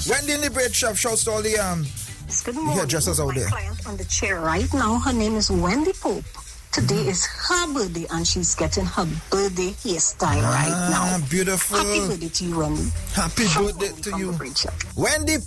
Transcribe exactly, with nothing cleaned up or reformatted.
Wendy in the braid shop, shouts to all the um, Good morning. hairdressers out My there. client on the chair right now, her name is Wendy Pope. Today mm-hmm. is her birthday and she's getting her birthday hairstyle ah, right now. Beautiful. Happy birthday to you, Wendy. Happy birthday to you. Wendy